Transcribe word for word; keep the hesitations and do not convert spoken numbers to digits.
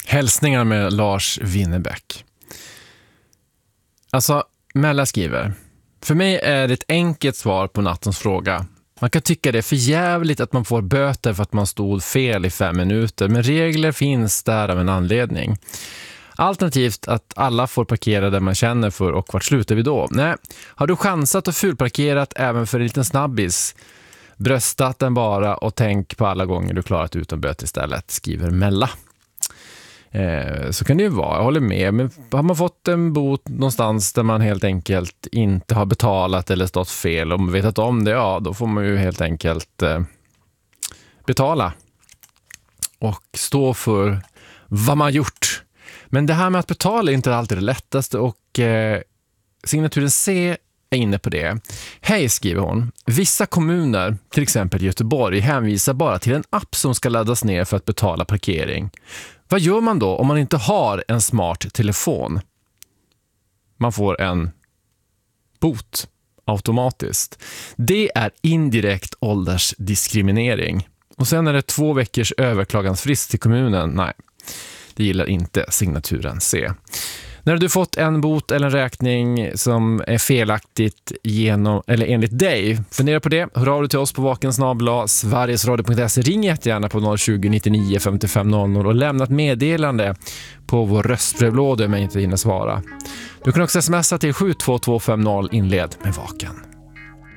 Hälsningar med Lars Winnerbäck. Alltså, Mella skriver: för mig är det ett enkelt svar på nattens fråga. Man kan tycka det är för jävligt att man får böter för att man stod fel i fem minuter, men regler finns där av en anledning. Alternativt att alla får parkera där man känner för, och vart slutar vi då? Nej, har du chansat och fulparkerat även för en liten snabbis? Bröstat den bara och tänk på alla gånger du klarat utan böter istället, skriver Mella. Eh, så kan det ju vara, jag håller med. Men har man fått en bot någonstans där man helt enkelt inte har betalat eller stått fel och man vet att om det, ja, då får man ju helt enkelt eh, betala och stå för vad man gjort. Men det här med att betala är inte alltid det lättaste, och eh, signaturen C är inne på det. Hej, skriver hon. Vissa kommuner, till exempel Göteborg, hänvisar bara till en app som ska laddas ner för att betala parkering. Vad gör man då om man inte har en smart telefon? Man får en bot automatiskt. Det är indirekt åldersdiskriminering. Och sen är det två veckors överklagansfrist till kommunen. Nej, det gillar inte signaturen C. När du fått en bot eller en räkning som är felaktigt genom, eller enligt dig, fundera på det. Hör av dig till oss på vakensnabel-a sverigesradio punkt se. Ring jättegärna på noll tjugo, nittionio, femtiofem noll noll och lämna ett meddelande på vår röstbrevlåda om jag inte hinner svara. Du kan också smsa till sju två två fem noll, inled med vaken.